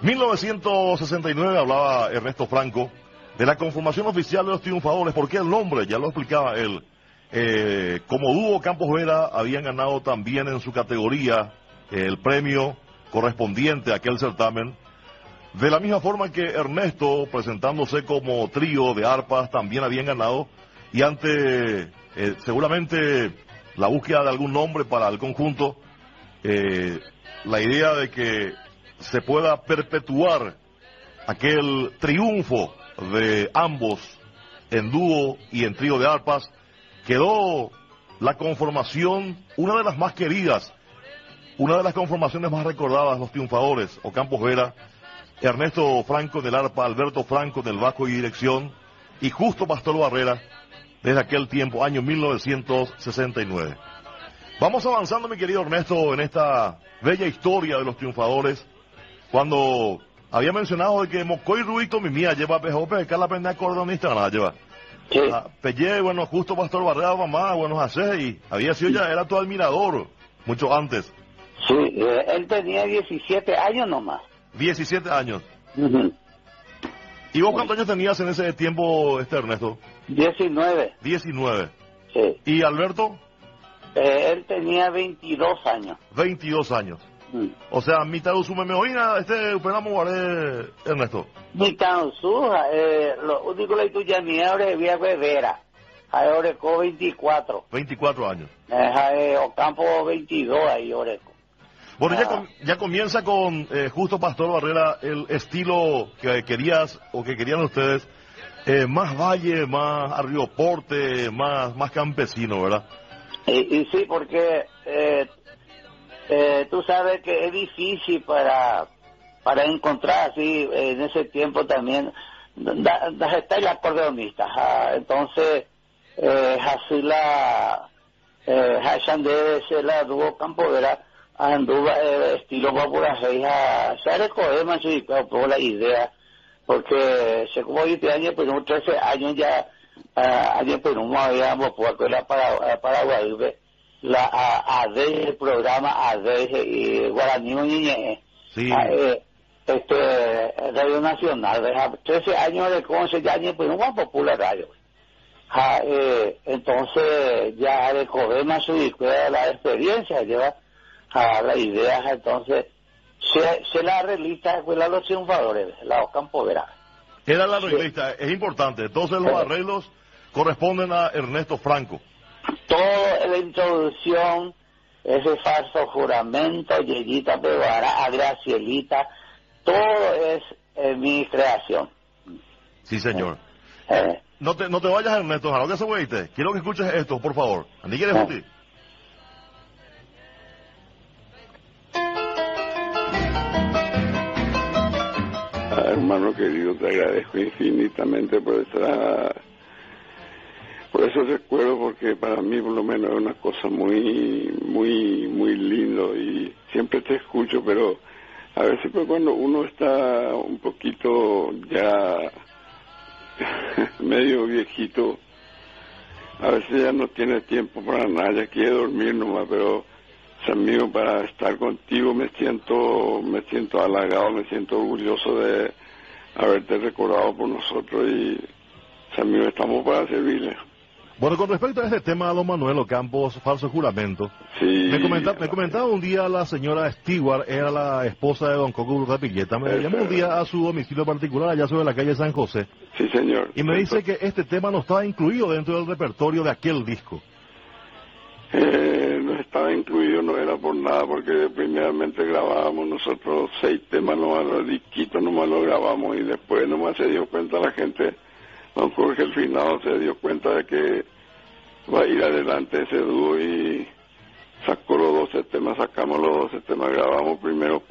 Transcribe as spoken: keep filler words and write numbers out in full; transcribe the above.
mil novecientos sesenta y nueve hablaba Ernesto Franco de la conformación oficial de los Triunfadores, porque el nombre, ya lo explicaba él, eh, como dúo Campos Vera habían ganado también en su categoría eh, el premio correspondiente a aquel certamen, de la misma forma que Ernesto, presentándose como trío de arpas, también habían ganado, y ante eh, seguramente la búsqueda de algún nombre para el conjunto, eh, la idea de que se pueda perpetuar aquel triunfo de ambos en dúo y en trío de arpas, quedó la conformación, una de las más queridas, una de las conformaciones más recordadas, los Triunfadores, o Campos Vera, Ernesto Franco en el arpa, Alberto Franco en el bajo y dirección, y Justo Pastor Barrera, desde aquel tiempo, año mil novecientos sesenta y nueve. Vamos avanzando, mi querido Ernesto, en esta bella historia de los Triunfadores, cuando había mencionado de que Mocoy Ruito Mimía lleva pejope, acá la pena cordonista nada lleva. Sí. Ah, Pelle, bueno, Justo Pastor Barrera, mamá, buenos haces, y había sido ya, era tu admirador, mucho antes. Sí, eh, él tenía diecisiete años nomás. diecisiete años. Uh-huh. ¿Y vos cuántos años tenías en ese tiempo, este Ernesto? diecinueve. diecinueve. Sí. ¿Y Alberto? Eh, él tenía veintidós años. veintidós años. Uh-huh. O sea, mitad de su memeoína, este, esperamos guardé, Ernesto. Mitad su, eh, lo único que tú ya ni ahora había bebera. Ahora con veinticuatro. veinticuatro años. Eh, Ocampo veintidós ahí oreco. Bueno, Ah. ya, com ya comienza con eh, Justo Pastor Barrera el estilo que querías o que querían ustedes, eh, más valle, más arrioporte, más, más campesino, ¿verdad? Y, y sí, porque eh, eh, tú sabes que es difícil para para encontrar así eh, en ese tiempo también da, da, está el acordeonista. Ah, entonces, eh, así la eh, Hashan debe ser la dúo Campo Vera anduvo eh, estilo populaje a se recoge más y por la idea porque se como veinte años pero trece años ya uh, años pero no habíamos puesto la para Paraguay la a, a de el programa a de y Guaraní Ñeñe Sí. a, eh, este Radio Nacional de trece años de cómo se ya pero no popular radio. Ah, eh, entonces ya recoge más y la experiencia lleva a la idea, entonces se, se la arreglista fue la los Triunfadores, la Ocampo Vera. Era la arreglista, sí. Es importante. Entonces los arreglos corresponden a Ernesto Franco. Toda la introducción, ese falso juramento, Yeyita Pevara, a Gracielita, todo es eh, mi creación. Sí, señor. Eh, eh. No te, no te vayas, Ernesto, ¿a qué se güeyte? Quiero que escuches esto, por favor. ¿Andí quieres Eh. Hermano querido, te agradezco infinitamente por esa, por esos recuerdos, porque para mí por lo menos es una cosa muy, muy, muy lindo y siempre te escucho, pero a veces pues cuando uno está un poquito ya medio viejito, a veces ya no tiene tiempo para nada, ya quiere dormir nomás, pero amigo, para estar contigo me siento me siento halagado, me siento orgulloso de haberte recordado por nosotros y amigo, estamos para servirle. Bueno, con respecto a este tema, don Manuel Ocampos, falso juramento, sí, me, comenta, me comentaba un día la señora Stewart, era la esposa de don Coco Urrapilleta, me llamó un día a su domicilio particular allá sobre la calle San José. Sí, señor. Y me dice que este tema no estaba incluido dentro del repertorio de aquel disco. Eh, no estaba incluido, no era por nada, porque primeramente grabábamos nosotros seis temas, nomás los disquitos nomás los grabamos y después nomás se dio cuenta la gente, don Jorge el Finado se dio cuenta de que va a ir adelante ese dúo y sacó los doce temas, sacamos los doce temas, grabamos primero